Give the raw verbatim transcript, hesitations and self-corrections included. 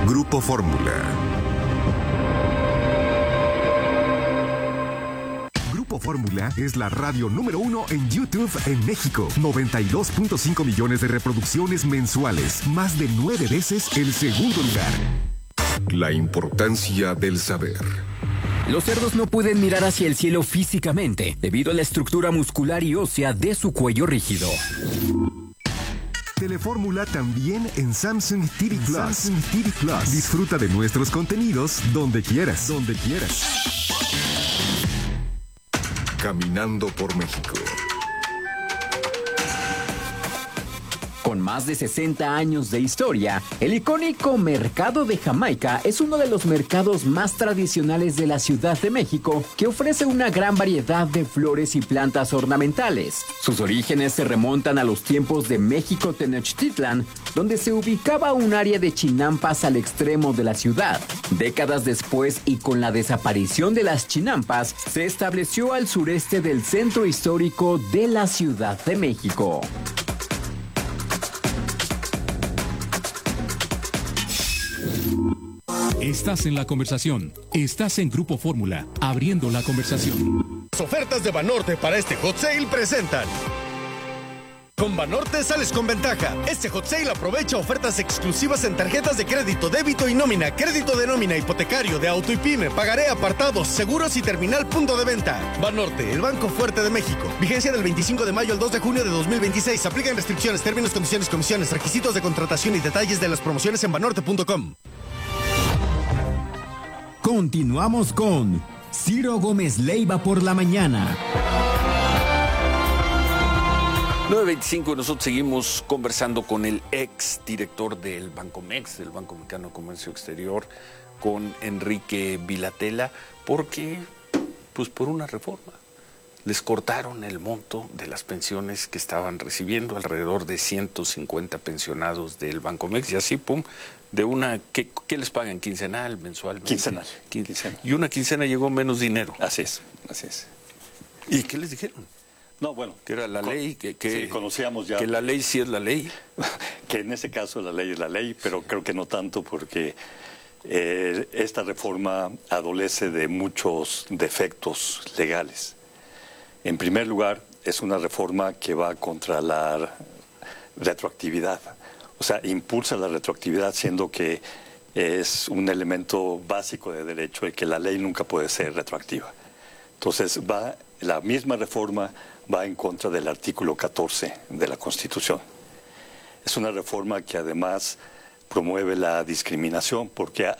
Grupo Fórmula. Grupo Fórmula es la radio número uno en YouTube en México. noventa y dos punto cinco millones de reproducciones mensuales. Más de nueve veces el segundo lugar. La importancia del saber. Los cerdos no pueden mirar hacia el cielo físicamente, debido a la estructura muscular y ósea de su cuello rígido. Telefórmula también en Samsung T V Plus. Samsung T V Plus. Disfruta de nuestros contenidos donde quieras. Donde quieras. Caminando por México. Con más de sesenta años de historia, el icónico Mercado de Jamaica es uno de los mercados más tradicionales de la Ciudad de México, que ofrece una gran variedad de flores y plantas ornamentales. Sus orígenes se remontan a los tiempos de México Tenochtitlan, donde se ubicaba un área de chinampas al extremo de la ciudad. Décadas después, y con la desaparición de las chinampas, se estableció al sureste del centro histórico de la Ciudad de México. Estás en la conversación. Estás en Grupo Fórmula, abriendo la conversación. Las ofertas de Banorte para este hot sale presentan. Con Banorte sales con ventaja. Este hot sale aprovecha ofertas exclusivas en tarjetas de crédito, débito y nómina, crédito de nómina, hipotecario, de auto y pyme, pagaré, apartados, seguros y terminal punto de venta. Banorte, el banco fuerte de México. Vigencia del veinticinco de mayo al dos de junio de dos mil veintiséis. Aplican restricciones, términos, condiciones, comisiones, requisitos de contratación y detalles de las promociones en banorte punto com. Continuamos con Ciro Gómez Leiva por la mañana. nueve veinticinco, nosotros seguimos conversando con el ex director del Bancomex, del Banco Mexicano de Comercio Exterior, con Enrique Vilatela, porque, pues por una reforma, les cortaron el monto de las pensiones que estaban recibiendo, alrededor de ciento cincuenta pensionados del Bancomex, y así, pum, de una, ¿qué, qué les pagan? ¿Quincenal, mensual? Quincenal. Quincenal. Y una quincena llegó menos dinero. Así es, así es. ¿Y qué les dijeron? No, bueno. Que era la con, ley, que, que, sí, conocíamos ya. Que la ley sí es la ley. Que en ese caso la ley es la ley, pero creo que no tanto porque eh, esta reforma adolece de muchos defectos legales. En primer lugar, es una reforma que va contra la retroactividad. O sea, impulsa la retroactividad, siendo que es un elemento básico de derecho y que la ley nunca puede ser retroactiva. Entonces, va la misma reforma va en contra del artículo catorce de la Constitución. Es una reforma que además promueve la discriminación, porque